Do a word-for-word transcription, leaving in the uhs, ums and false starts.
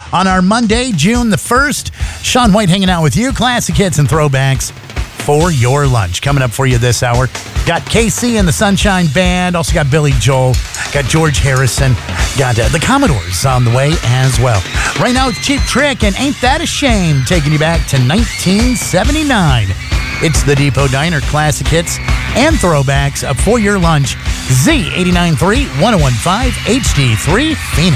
on our Monday, June the first. Sean White hanging out with you. Classic hits and throwbacks for your lunch. Coming up for you this hour. Got K C and the Sunshine Band. Also got Billy Joel. Got George Harrison. Got uh, the Commodores on the way as well. Right now it's Cheap Trick and Ain't That a Shame, taking you back to nineteen seventy-nine. It's the Depot Diner classic hits and throwbacks for your lunch. Z eighty-nine point three, ten fifteen H D three Phoenix.